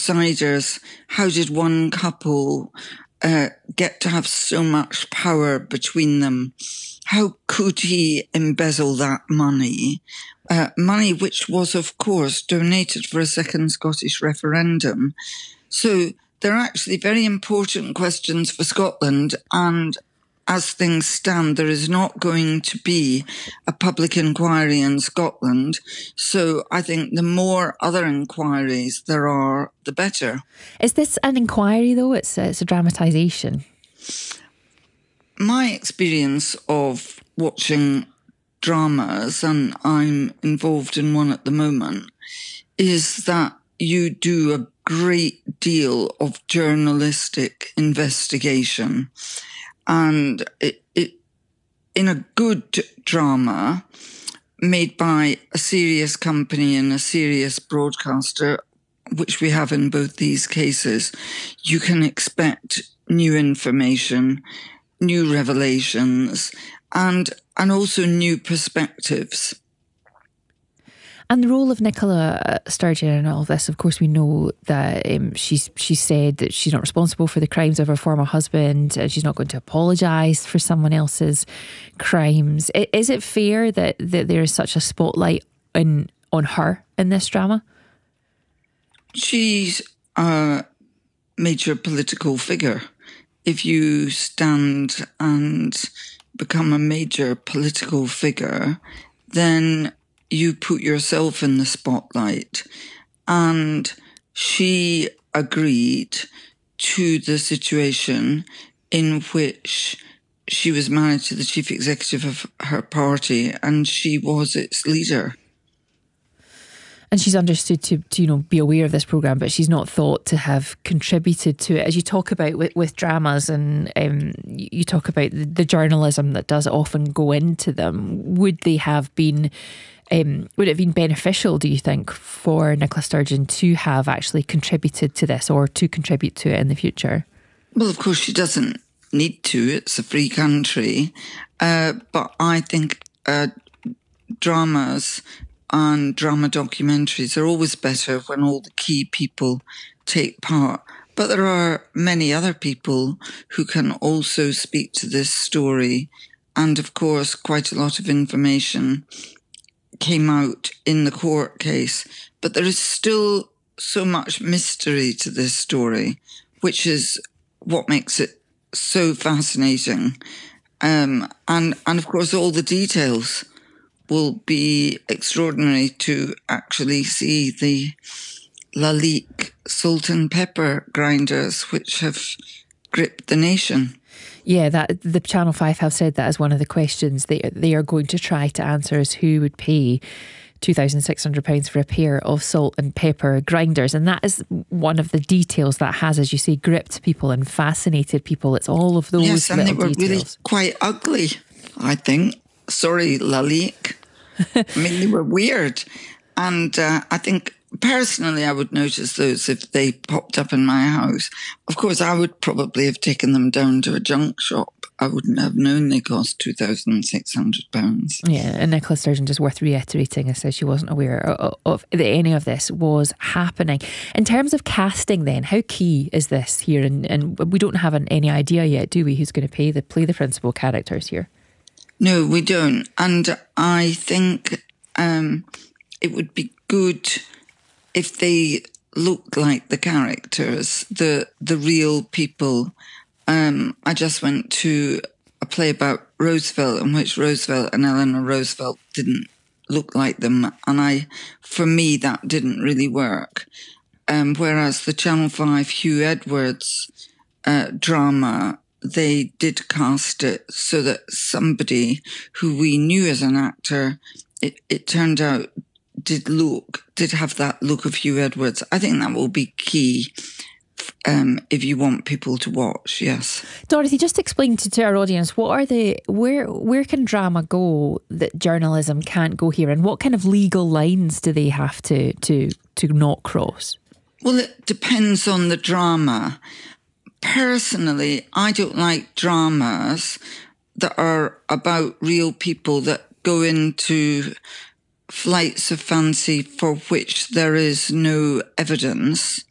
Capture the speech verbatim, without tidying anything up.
outsiders. How did one couple uh, get to have so much power between them? How could he embezzle that money? Uh, money which was, of course, donated for a second Scottish referendum. So they're actually very important questions for Scotland, and as things stand, there is not going to be a public inquiry in Scotland. So I think the more other inquiries there are, the better. Is this an inquiry, though? It's, it's a dramatisation. My experience of watching dramas, and I'm involved in one at the moment, is that you do a great deal of journalistic investigation. And it, it, in a good drama made by a serious company and a serious broadcaster, which we have in both these cases, you can expect new information, new revelations, and and also new perspectives. And the role of Nicola Sturgeon in all of this, of course, we know that um, she's she's said that she's not responsible for the crimes of her former husband, and she's not going to apologise for someone else's crimes. Is it fair that, that there is such a spotlight in, on her in this drama? She's a major political figure. If you stand and become a major political figure, then you put yourself in the spotlight. And she agreed to the situation in which she was married to the chief executive of her party and she was its leader. And she's understood to, to, you know, be aware of this programme, but she's not thought to have contributed to it. As you talk about with, with dramas, and um, you talk about the, the journalism that does often go into them, would they have been, um, would it have been beneficial, do you think, for Nicola Sturgeon to have actually contributed to this, or to contribute to it in the future? Well, of course, she doesn't need to. It's a free country. Uh, but I think uh, dramas and drama documentaries are always better when all the key people take part. But there are many other people who can also speak to this story. And of course, quite a lot of information came out in the court case. But there is still so much mystery to this story, which is what makes it so fascinating. Um, and, and of course, all the details will be extraordinary to actually see the Lalique salt and pepper grinders which have gripped the nation. Yeah, that the Channel five have said that as one of the questions they they are going to try to answer is who would pay two thousand six hundred pounds for a pair of salt and pepper grinders. And that is one of the details that has, as you say, gripped people and fascinated people. It's all of those yes, and little they were details. Really quite ugly, I think. Sorry, Lalique. I mean, they were weird. And uh, I think, personally, I would notice those if they popped up in my house. Of course, I would probably have taken them down to a junk shop. I wouldn't have known they cost two thousand six hundred pounds. Yeah, and Nicola Sturgeon, just worth reiterating, I said she wasn't aware of, of that any of this was happening. In terms of casting then, how key is this here? And, and we don't have an, any idea yet, do we, who's going to pay the, play the principal characters here? No, we don't. And I think um, it would be good if they looked like the characters, the the real people. Um, I just went to a play about Roosevelt in which Roosevelt and Eleanor Roosevelt didn't look like them. And I, for me, that didn't really work. Um, whereas the Channel five Hugh Edwards uh, drama, they did cast it so that somebody who we knew as an actor, it, it turned out did look, did have that look of Hugh Edwards. I think that will be key um, if you want people to watch, yes. Dorothy, just explain to, to our audience, what are the, where where can drama go that journalism can't go here? And what kind of legal lines do they have to, to, to not cross? Well, it depends on the drama. Personally, I don't like dramas that are about real people that go into flights of fancy for which there is no evidence.